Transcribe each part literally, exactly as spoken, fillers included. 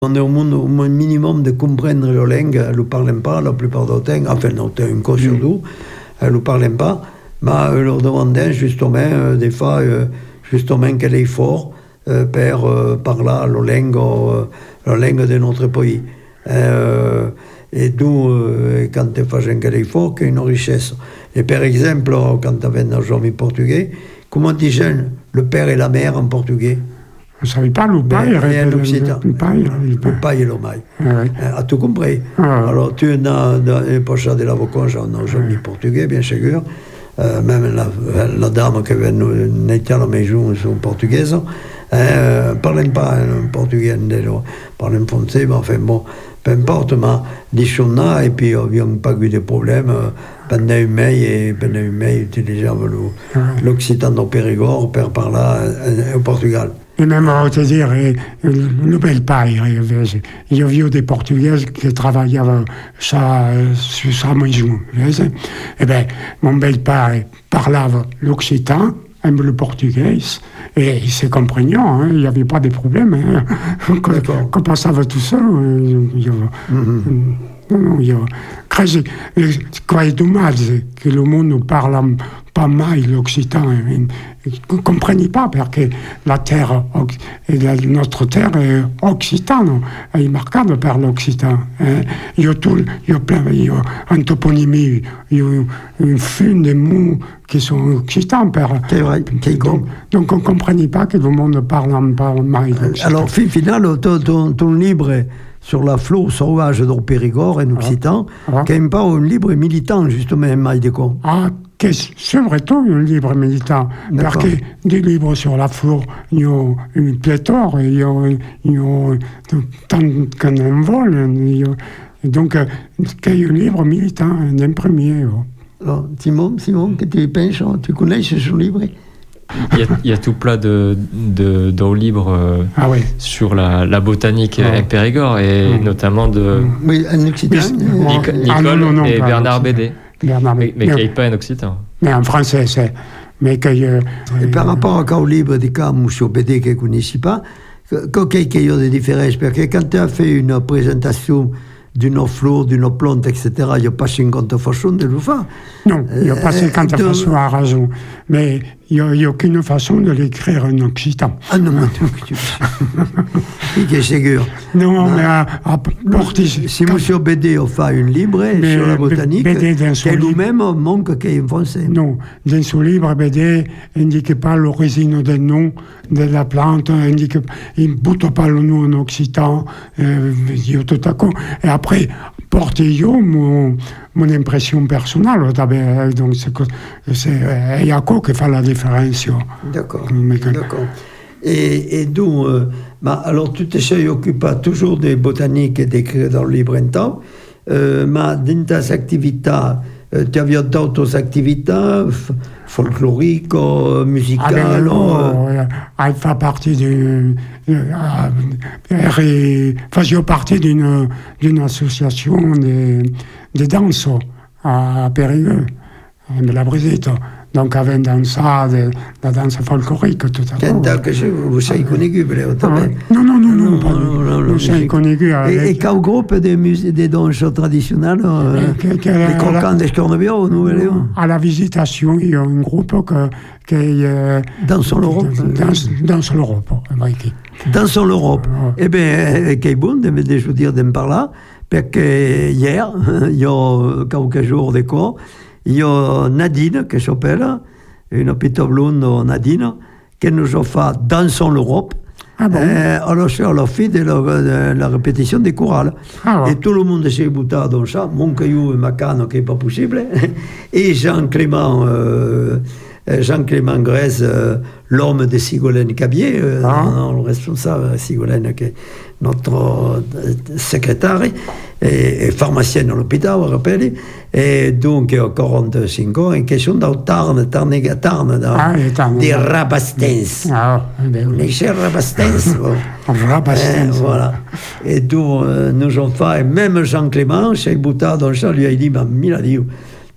On est au monde au minimum de comprendre la langue, elles ne parlent pas la plupart du temps, enfin non, c'est un cas sur deux, elles ne parlent pas, mais elles leur demandent justement, euh, des fois, euh, justement, quel effort euh, pour euh, parler la langue, euh, la langue de notre pays. Euh, et d'où, euh, quand tu fais un effort, qu'il y a une richesse. Et par exemple, quand tu avais un jeune portugais, comment dis-je le père et la mère en portugais? Je ne savais pas le paille, le paille, le paille et le maille. Ah, tu compris? Ah. Alors, tu as poché de l'avocat, j'en ai jamais portugais, bien sûr. Euh, même la, la dame qui vient nous à la maison, sont portugaises. Ne euh, parlent pas un portugais, parlent français, mais enfin bon, peu importe, mais ils sont là et puis ils n'ont pas eu de problème. Pendant un mois, et pendant un mois, ils utilisaient l'occitan au Périgord pour parler au Portugal. Et même, on va te dire, le bel paille, il y a eu des Portugaises qui travaillaient ça, sur sa maison. Et bien, mon bel paille parlait l'occitan, le portugais, et ils se comprenaient, hein, il n'y avait pas de problème. Hein. Quand, quand on passait tout ça, il y avait... Mm-hmm. Non, il y a... Ce qui est dommage, que le monde ne parle pas mal l'occitan. Ils ne comprennent pas parce que la terre, la, notre terre est occitane, elle est marquée par l'occitan. Hein. Il y a tout, il y a plein, il y a une toponymie, il y a une fune de mots qui sont occitans. Par, c'est vrai, c'est donc, donc on ne comprend pas que le monde ne parle pas mal l'occitan. Alors, finalement, ton, ton, ton livre sur la flore sauvage de Périgord, en occitan, ah. qui n'est pas un livre militant, justement, Maïdéco. Ah, c'est vrai tout, un livre militant. Parce que des livres sur la flore, il y a une pléthore, il y a, il y a tant qu'on en vole. Donc, c'est un livre militant, un premier. Alors, Simon, Simon, que tu penses, tu connais ce livre? Il y, a, il y a tout plein de, de, de livres euh, ah oui. sur la, la botanique ah. en Périgord, et mmh. notamment de oui, en occitan, Nic- Nicole ah, non, non, non, et Bernard Bédé. Bernard mais mais qui n'est pas en occitan. Mais en français, c'est... Mais que, euh, et par rapport au livre de cas M. Bédé, que je ne connaissais pas, qu'il y a des différences, parce que quand tu as fait une présentation d'une fleur, d'une plante, et cetera, il n'y a pas cinquante façons de le faire. Non, il n'y a pas cinquante euh, façons à raison. Mais il n'y a, a aucune façon de l'écrire en occitan. Ah non, mais tu es sûr. Non, non, mais à, à porter... Si M. Bédé a fait un livre sur la botanique, c'est lui-même manque qu'il est en français. Non, dans son livre, Bédé n'indique pas l'origine des noms de la plante, indique, il ne boute pas le nom en occitan, euh, tout à coup. Et après, porte-yo mon, mon impression personnelle. Donc, c'est, c'est Yako qui fait la différence. D'accord. D'accord. Et, et donc, euh, bah, alors tu t'occupes toujours des botaniques et d'écrire dans le livre en temps, euh, mais dans tes activités, euh, tu avais d'autres activités f- folkloriques, euh, musicales? Ah ben, non, euh, elle fait partie d'une... Euh, elle faisait partie d'une, d'une association de, de danse à Périgueux, de la Brisette. Donc, avec dansé de la danse folklorique, tout à fait. Donc, vous savez connu, peut-être? Non, non, non, non, pas vous savez connu. Et quel groupe de musique, de danse traditionnelle, les croquants des Cornebiaux, nous voyons? À la visitation, il y a un groupe qui est... Dansons l'Europe. Dansons l'Europe, Dansons l'Europe. Eh bien, qui est bon, de je dire, d'en parler, parce que hier, il y a quelques jours de quoi, il y a Nadine, qui s'appelle, une petite blonde Nadine, qui nous a fait Dansons l'Europe. Ah bon? euh, alors, c'est la fille de la, de la répétition des chorales. Ah bon. Et tout le monde s'est bouté dans ça, mon caillou et ma canne, qui n'est pas possible. Et Jean-Clément, euh, Jean-Clément Grèze, euh, l'homme de Sigolène Cabier, euh, ah. non, le responsable, Sigolène, qui est notre euh, secrétaire, et, et pharmacienne à l'hôpital, on rappelle, et donc à quarante-cinq ans, en question dans Tarn, Tarn, Tarn, dans ah, des Rabastens. Ah, ben oui. Les chers Rabastens. Bon. Rabastens. Et, voilà. Et donc, euh, nous avons fait, et même Jean-Clément, chez Boutard, donc ça lui a dit, mais il a dit,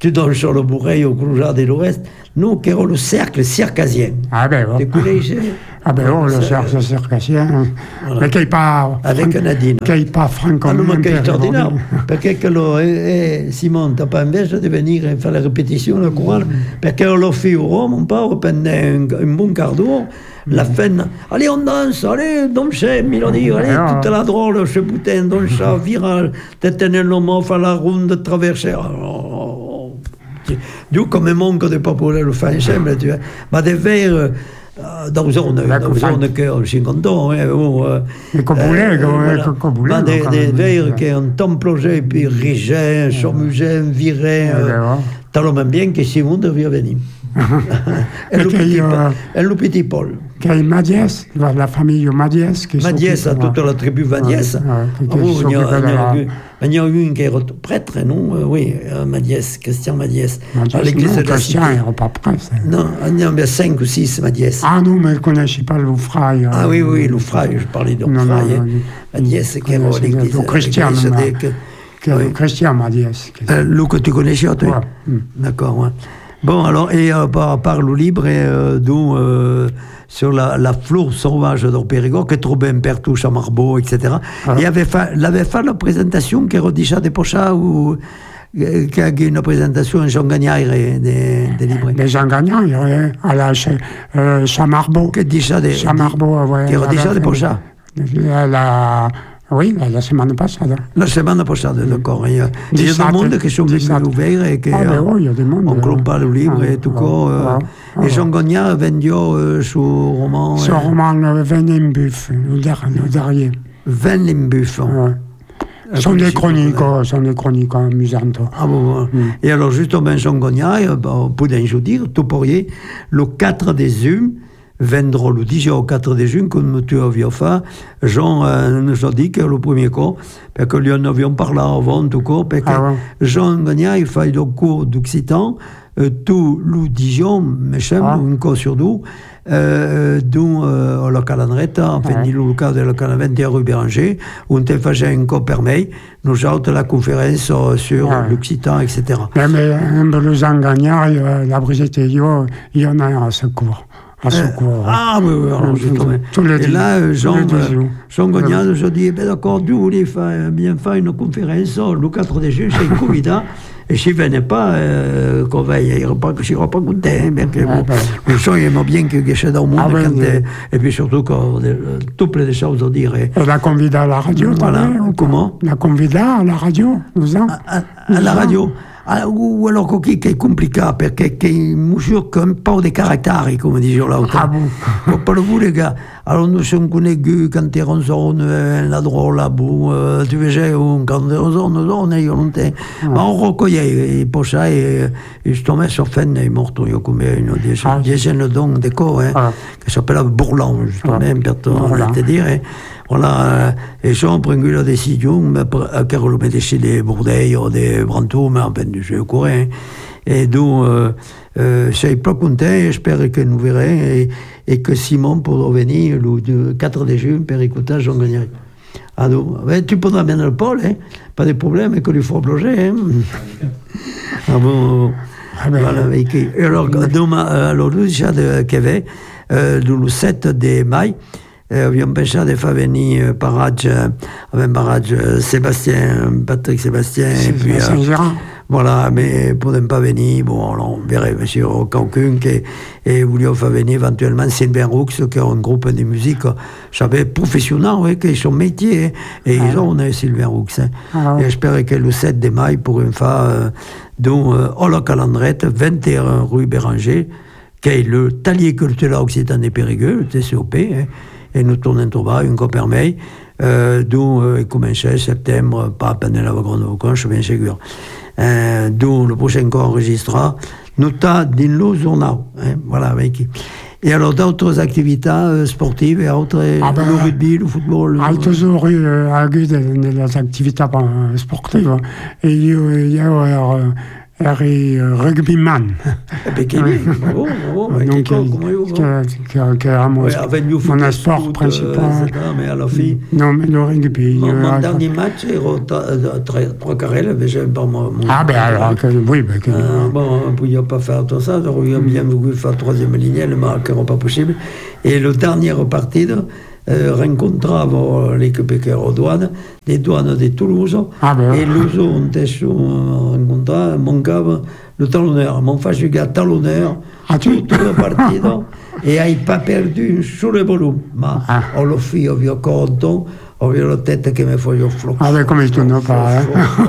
tu donnes sur le bourreil au Cloujar de l'Ouest. Nous, qui avons le cercle circassien. Ah ben bon. Tu connais ici? Ah ben bon, le cercle circassien. Voilà. Mais qu'il pas... Avec Nadine. Qu'il pas franco. Ah non, mais c'est extraordinaire. Parce que lo, eh, eh, Simon, t'as pas envie de venir faire la répétition, la chorale, parce qu'on l'a fait au Rome, on part pendant un, un bon quart d'heure. La fin, allez, on danse, allez, danse, mélodie, allez, ah, toute la drôle, ce boutin, danse, viral, t'éteins l'homme, faire la ronde, traverser. Oh, Dieu, comme un manque de pas pouvoir le faire ensemble, tu vois. Mais des verres, dans une zone, dans une zone qui a cinquante ans, hein, où. Mais comme vous voulez, comme vous voulez. Des verres qui ont tant plongé, puis Rigin, Sormusin, Virin, t'as le même bien que Simon devait venir. Et le petit, euh, et le petit Paul. Qu'il Madiès, la famille Madiès. Madiès, à toute la tribu Madiès. Il y a eu un qui est prêtre, non? Oui, Madiès, Christian Madiès. À l'église de Christian, il n'est pas prêtre. Non, il y en a cinq ou six Madiès. Ah non, mais je ne connaissais pas Loufraille. Ah oui, oui, Loufraille, je parlais de Loufraille. Madiès, qui est à l'église. Christian, Christian Madiès. L'eau que tu connaissais, toi? D'accord, ouais. Bon, alors, et euh, par, par le libre, et, euh, d'où, euh, sur la, la flore sauvage de Périgord, que trouvait un Pertouche à Marbeau, et cetera. Ah. Et avait fait, il avait fait la présentation qui est déjà des Pochats, ou qui a une présentation en Jean Gagnard des, des libres. Des Jean Gagnard, à la euh, Chamarbeau. Qui est déjà des. Chamarbeau, ouais. Qui est déjà des Pochats. La. Oui, la semaine passée. La semaine prochaine, d'accord. Il y a des monde qui sont venus ouverts et qui ah, ben oui, il y a des mondes. On ne clôt pas le livre ah, et tout ah, quoi. Ah, euh, ah, et Jean Gagnard vendu euh, sur roman. Sur euh, roman, le Venimbuff, le dernier. Venimbuff. Ouais. Ce sont des chroniques, ce sont des chroniques amusantes. Ah bon, mm. Et alors, justement, Jean Gagnard, pour je dire, tout pourriez, le quatre des humes, vendront le dix au quatre de juin, comme tu avais fait, Jean euh, nous a dit que le premier cours, parce que lui en avions parlé avant, tout court, parce que ah ouais. Jean Gagnard, il fait le cours d'occitan, euh, tout le Dijon, méchant, ah. un cours sur deux, euh, dont euh, la calendrette, enfin, ah. le cas de la calendrette de rue Béranger, où on te faisait un cours permis, nous avons la conférence euh, sur ah. l'occitan, et cetera. Mais, mais un peu le Jean Gagnard, la Brigitte et yo, il y en a un à ce cours. À secours. Ah oui, oui, alors justement. Et là, Jean, euh, Jean Gagnard nous a dit, ben d'accord, tu voulais faire, bien faire une conférence le quatre de juin chez Covid, et s'il ne venait pas, euh, qu'on veille, il ne sera pas content, bien que ah, bon, le son, il aime bien qu'il y ait dans le monde, ah, quand oui, oui. Et puis surtout, quand tout plein de choses à dire. Et, et la convida à la radio, voilà, comment? La convida à la radio, vous en? À, à, à la radio. Ah, ou alors qui est compliqué, parce que est mesure comme pas de caractère, comme disait l'autre. Ah bon? Pas le vous, les gars. Alors nous sommes connus quand on zone, la drôle, la boue, tu vois, quand on zone, on est longtemps. Mais on recueillait, et pour ça, et je tombais sur Fenn, et mort, il y a comme une dizaine de déco, qui s'appelle Bourlan, justement, pour te dire. Voilà, et ça, on prend la décision, car on le mettait chez des Bourdeilles ou des Brantômes, mais en peine du jeu courant. Et donc, euh, euh, je suis pas content, j'espère que nous verrons, et, et que Simon pourra venir le quatre de juin pour écouter Jean Gagnard. Ah donc, ouais, tu pourras bien le Paul, hein, pas de problème, que lui faut plonger. Hein. Ah bon, ah ben, voilà, et, et alors, demain, alors, nous, déjà, de Québec, euh, le sept de mai, Euh, abbiamo pensato di far venire euh, Parage, avec Parage, euh, Sébastien, Patrick Sébastien, et puis euh, voilà, mais pour ne pas venir, bon, on verrait monsieur quelqu'un qui et voulait faire venir éventuellement Sylvain Roux, qui est un groupe de musique, j'avais professionnel, oui, qui est son métier, et ah, ils ont ouais. Sylvain Roux. Hein. Ah, ouais. Et j'espère que le sept de mai, pour une fois, euh, dont euh, à la calendrette, vingt et un rue Béranger, qui est le talier culturel occitan des Périgueux, le T C O P, hein. Et nous tournons tout bas, une copermeille, euh, d'où euh, il commençait septembre, pas pendant la grande vacances, je suis bien sûr. Euh, d'où le prochain qu'on enregistrera, nous t'as dans le journal, hein, voilà, avec. Et alors d'autres activités euh, sportives et autres, ah ben, le rugby, le football. Ah, toujours eu euh, des activités euh, sportives. Et il y a euh, Harry euh, rugbyman. Eh bien, qui est bien, bravo, bravo. Donc, qui est mon, mon sport principal. Euh, mais à la fille. Non, mais le rugby. Mon, euh, mon dernier match, c'est trois carrés, mais j'ai pas mon. Ah, ben alors, que, oui, ben. Que, euh, bon, on ne pouvait pas faire tout ça, donc on a bien voulu faire troisième ligne, le marqueur pas possible. Et le dernier partie, Euh, rencontravo l'équipe qui era aux douanes, des douanes de Toulouse, ah ben, et l'uso on était rencontré, mancava le talonneur, mon fa jugar talonneur ah, tu... tutto il partito e hai pas perdu un solo volume, ma ah. ho lo fio, vi ho conto, ho visto la tête che mi fa io flux. Ah ben come tu ne parles.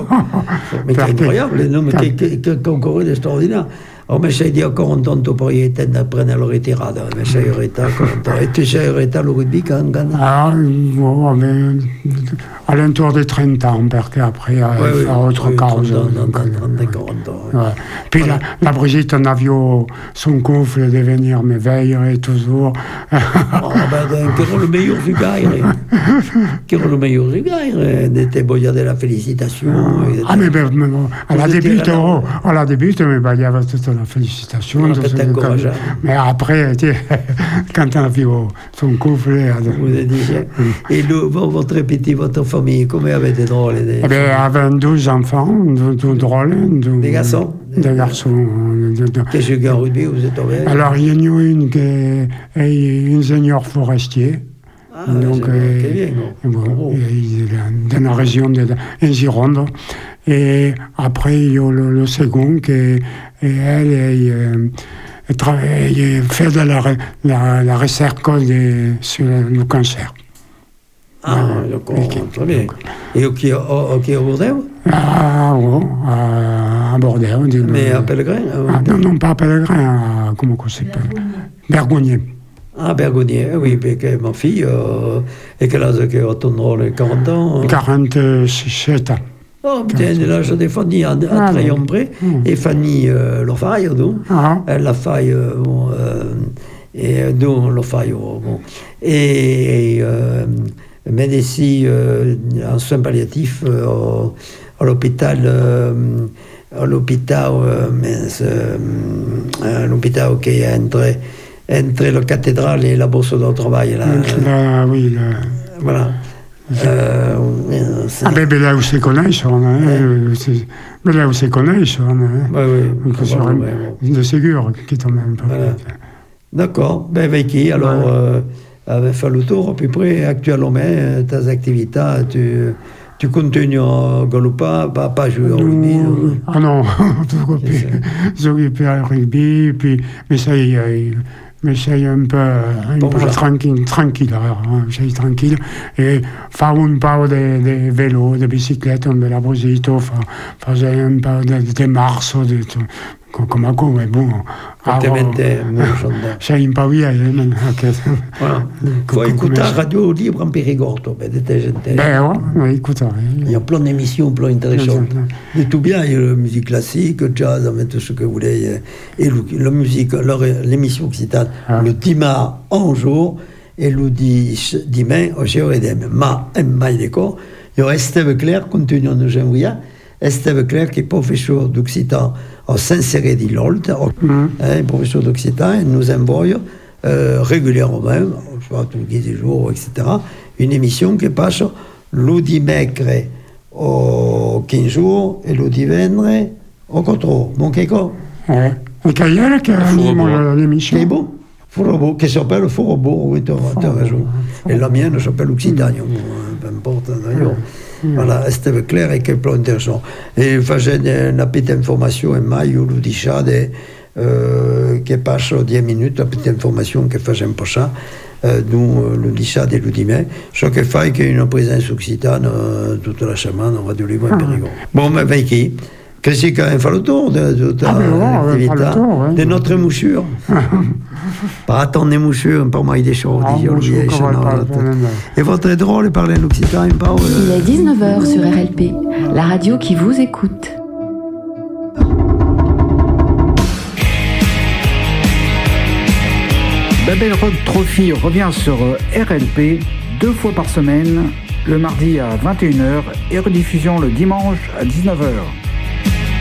Mais c'est incroyable, non, mais che concorrere straordinaire. Oh, mais j'ai dit encore un tonto pour y être de prendre la retirade. Mais j'ai eu été encore. Et tu sais, eu été le rugby quand même. Ah, bon, mais à l'entour de trente ans, parce qu'après, il y a oui, autre oui, cause. trente, quarante ans. Ouais. Puis voilà. la, la Brigitte, on a vu son couple devenir méveille et toujours. Oh, ben, qui est le meilleur du gaire. Qui est le meilleur du gaire. N'était pas de la félicitation. Ah, mais ben, à la débute, oh, à la débute, mais ben, il y avait toute la félicitation. Ah, mais après, quand on a vu son couple. Vous avez dit, et le, votre petit, votre famille, comment avait été drôle? Eh bien, avait douze enfants, douze drôles. Des garçons? Des garçons. Qu'est-ce que vous rugby, vous êtes tombé? Alors, il y en a une qui est ingénieur forestier. Ah, donc, euh, bien, bon, oh. Il est dans la région de, de Gironde. Et après, il y a le, le second qui est, et elle, elle, elle, travaille, elle fait de la, la, la recherche de, sur le cancer. Ah, d'accord, très bien. Et qui est à Bordeaux? Ah, oui, à, à Bordeaux. Mais à Pellegrin? Ah, non, non, pas à Pellegrin, à, comment on s'appelle? Bergonier. Ah, Bergonier, oui, parce que ma fille, euh, et quel âge qu'elle atteindra les quarante ans? quarante-sept ans. Oh, putain, l'âge de Fanny à, à ah, Trayombré, oui. Et Fanny euh, Lofaille, donc, ah. La faille, euh, bon, euh, et donc, Lofaille, bon. Et, et euh, médecine euh, en soins palliatifs euh, au, à l'hôpital, euh, à l'hôpital, euh, euh, l'hôpital qui est entre, entre la cathédrale et la bourse de travail. Là, là, oui, là. Voilà. Euh, ah ben, ben là où c'est connaissent, on a, mais là où c'est connaissent, on a, oui, oui, sur un, de Ségur qui est même pas. Voilà. D'accord, ben Vicky, alors, ouais. euh, avec fait le tour à peu près actuellement, tes activités, tu, tu continues à Galopa, pas, pas jouer au rugby? Ah non, j'occupais au rugby, puis, mais ça y est. Mais c'est un peu, un bon, peu tranquille, tranquille, hein, c'est tranquille. Et faire un peu de, de vélo, de bicyclette, on me l'a posé, faire un peu de, de marche, de, comme à quoi, mais bon. C'est un peu bien, voilà. Il faut écouter la radio libre en Périgord, ben, ben ouais, écoute. Il y a plein d'émissions, plein d'intéressantes. De tout bien, il y a la musique classique, jazz, tout ce que vous voulez. Et la musique, l'émission occitane, ah. Le dimanche en jour, et le dimanche au Géoredem. Ma, en mai d'accord. Il y a Esteve Claire, continue à nous envoyer. Esteve Claire, qui est professeur d'occitan à Saint-Céré d'Ilolte, mm. hein, professeur d'occitan, et nous envoie euh, régulièrement, je sais pas, tous les quinze jours, et cetera, une émission qui passe le dimanche au quinze jours et le dimanche au quatre jours. Bon, qu'est-ce que c'est? Et qu'il y a qui anime l'émission. C'est bon. Forobo, qui s'appelle Forobo, oui, tu as raison. Et la mienne s'appelle Occitanie, peu importe, d'ailleurs. Voilà, c'était clair et que plein d'intéressant. Et faisait une petite information en mai, où nous disait euh, qui passe dix minutes, la petite information que faisait un peu ça, euh, nous le disait et le dimanche, ce qui fait qu'il y a une présence occitane euh, toute la semaine, on va du livre en Périgord. Bon, mais Vicky, qu'est-ce qu'il a fait le tour de, de ta ah, activité, ouais, tour, ouais. De notre mouchure? Pas attendre des mouchures, pas moi des choses, ah, disons. Et votre drôle, parler l'occitan, il parle. Il est dix-neuf heures sur R L P, la radio qui vous écoute. Babel Rock Trophy revient sur R L P deux fois par semaine, le mardi à vingt et une heures et rediffusion le dimanche à dix-neuf heures.